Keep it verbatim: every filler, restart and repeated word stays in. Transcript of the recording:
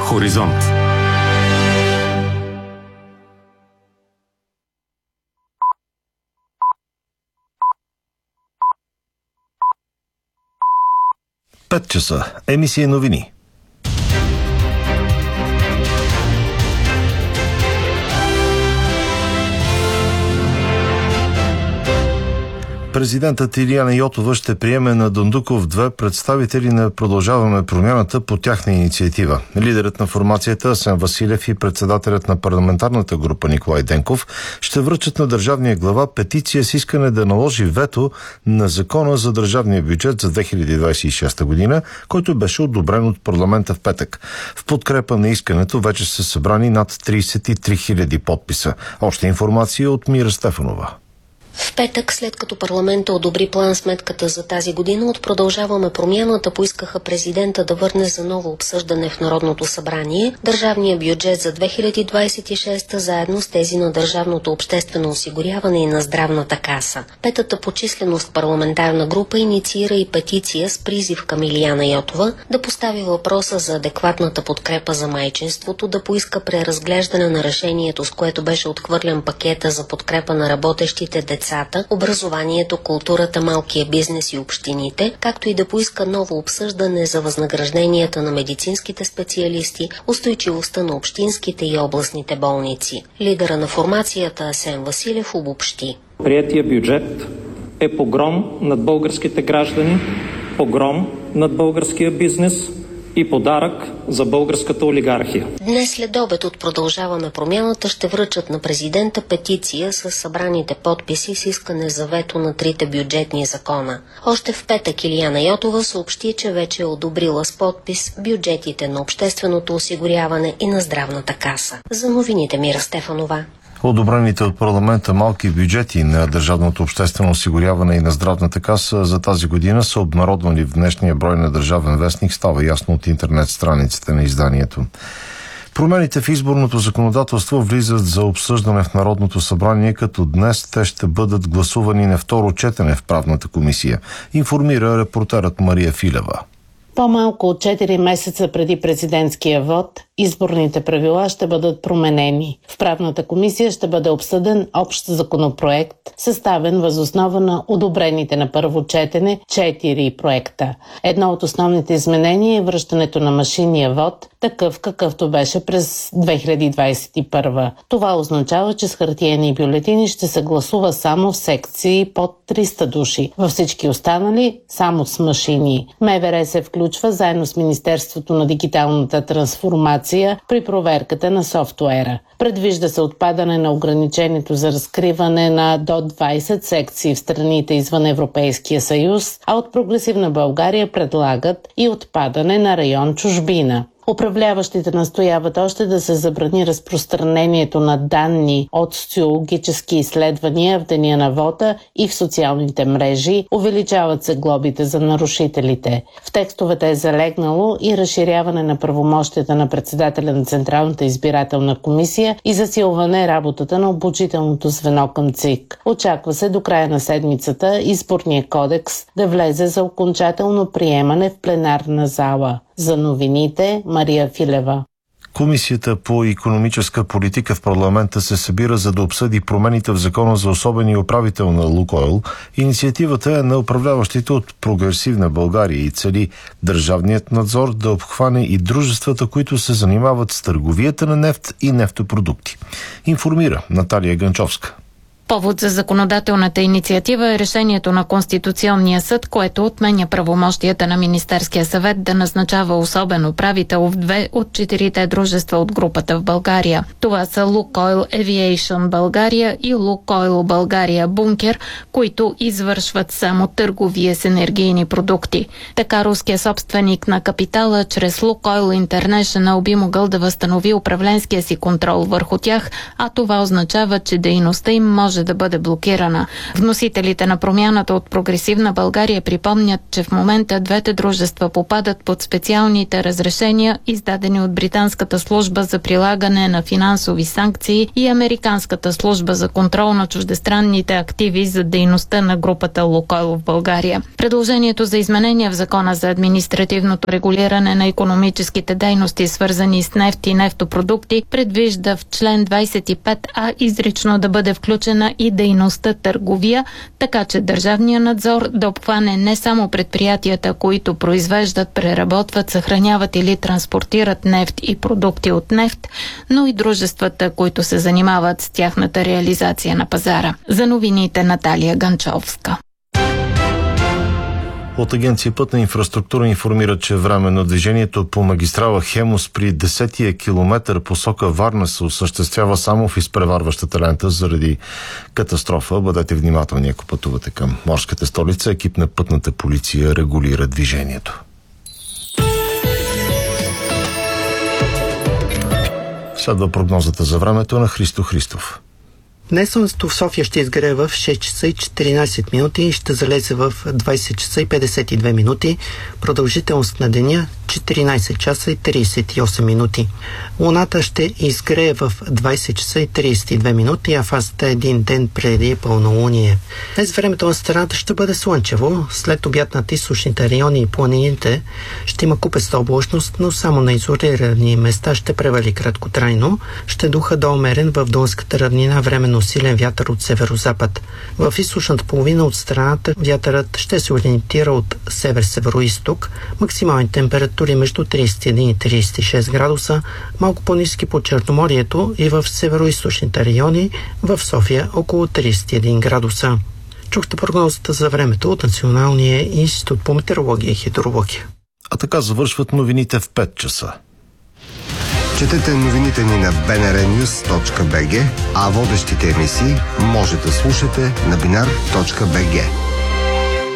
Хоризонт. Пет часа. Емисия новини. Президентът Илияна Йотова ще приеме на Дондуков две представители на Продължаваме промяната по тяхна инициатива. Лидерът на формацията Асен Василев и председателят на парламентарната група Николай Денков ще връчат на държавния глава петиция с искане да наложи вето на закона за държавния бюджет за две хиляди двадесет и шеста година, който беше одобрен от парламента в петък. В подкрепа на искането вече са събрани над тридесет и три хиляди подписа. Още информация от Мира Стефанова. В петък, след като парламента одобри план-сметката за тази година, от Продължаваме промяната поискаха президента да върне за ново обсъждане в Народното събрание държавния бюджет за две хиляди двадесет и шеста заедно с тези на държавното обществено осигуряване и на здравната каса. Петата по численост парламентарна група инициира и петиция с призив към Илияна Йотова да постави въпроса за адекватната подкрепа за майчинството, да поиска преразглеждане на решението, с което беше отхвърлен пакета за подкрепа на работещите деца, образованието, културата, малкия бизнес и общините, както и да поиска ново обсъждане за възнагражденията на медицинските специалисти, устойчивостта на общинските и областните болници. Лидера на формацията Асен Василев обобщи. Приетия бюджет е погром над българските граждани, погром над българския бизнес и подарък за българската олигархия. Днес след обед от Продължаваме промяната ще връчат на президента петиция с събраните подписи с искане за вето на трите бюджетни закона. Още в петък Илияна Йотова съобщи, че вече е одобрила с подпис бюджетите на общественото осигуряване и на здравната каса. За новините Мира Стефанова. Одобрените от парламента малки бюджети на държавното обществено осигуряване и на здравната каса за тази година са обнародвани в днешния брой на Държавен вестник, става ясно от интернет страницата на изданието. Промените в изборното законодателство влизат за обсъждане в Народното събрание, като днес те ще бъдат гласувани на второ четене в правната комисия, информира репортерът Мария Филева. По-малко от четири месеца преди президентския вод, изборните правила ще бъдат променени. В правната комисия ще бъде обсъден общ законопроект, съставен въз основа на одобрените на първо четене четири проекта. Едно от основните изменения е връщането на машинния вод, такъв какъвто беше през две хиляди двадесет и първа. Това означава, че с хартиени бюлетини ще се гласува само в секции под триста души. Във всички останали само с машини. МВР се включва заедно с Министерството на дигиталната трансформация при проверката на софтуера. Предвижда се отпадане на ограничението за разкриване на до двадесет секции в страните извън Европейския съюз, а от Прогресивна България предлагат и отпадане на район чужбина. Управляващите настояват още да се забрани разпространението на данни от социологически изследвания в деня на вота и в социалните мрежи, увеличават се глобите за нарушителите. В текстовете е залегнало и разширяване на правомощията на председателя на Централната избирателна комисия и засилване работата на обучителното звено към ЦИК. Очаква се до края на седмицата изборния кодекс да влезе за окончателно приемане в пленарна зала. За новините Мария Филева. Комисията по икономическа политика в парламента се събира, за да обсъди промените в закона за особения управител на Лукойл. Инициативата е на управляващите от Прогресивна България и цели държавният надзор да обхване и дружествата, които се занимават с търговията на нефт и нефтопродукти. Информира Наталия Ганчовска. Повод за законодателната инициатива е решението на Конституционния съд, което отменя правомощията на Министерския съвет да назначава особен управител в две от четирите дружества от групата в България. Това са Лукойл Aviation България и Лукойл България Бункер, които извършват само търговия с енергийни продукти. Така руският собственик на капитала чрез Лукойл Интернешънъл би могъл да възстанови управленския си контрол върху тях, а това означава, че дейността им може може да бъде блокирана. Вносителите на промяната от Прогресивна България припомнят, че в момента двете дружества попадат под специалните разрешения, издадени от Британската служба за прилагане на финансови санкции и Американската служба за контрол на чуждестранните активи за дейността на групата Лукойл в България. Предложението за изменения в Закона за административното регулиране на икономическите дейности, свързани с нефт и нефтопродукти, предвижда в член двадесет и пет а изрично да бъде включена и дейността търговия, така че държавният надзор да обхване не само предприятията, които произвеждат, преработват, съхраняват или транспортират нефт и продукти от нефт, но и дружествата, които се занимават с тяхната реализация на пазара. За новините Наталия Ганчовска. От Агенция Пътна инфраструктура информира, че временно движението по магистрала Хемус при десетия километър посока Варна се осъществява само в изпреварващата лента заради катастрофа. Бъдете внимателни, ако пътувате към морската столица. Екип на пътната полиция регулира движението. Следва прогнозата за времето на Христо Христов. Днес слънцето в София ще изгрее в шест часа и четиринадесет минути и ще залезе в двадесет часа и петдесет и две минути. Продължителност на деня четиринадесет часа и тридесет и осем минути. Луната ще изгрее в двадесет часа и тридесет и две минути, а фазата е един ден преди пълнолуние. Днес времето на страната ще бъде слънчево. След обяд над източните райони и планините ще има купеста облачност, но само на изолирани места ще превали краткотрайно. Ще духа до умерен в Дунската равнина временно силен вятър от северо-запад. В източната половина от страната вятърът ще се ориентира от север-северо-исток. Максимални температури между тридесет и един и тридесет и шест градуса, малко по-ниски по Черноморието и в северо-источните райони, в София около тридесет и един градуса. Чухте прогнозата за времето от Националния институт по метеорология и хидрология. А така завършват новините в пет часа. Четете новините ни на би ен ар нюз точка би джи, а водещите емисии може да слушате на бинар точка би джи.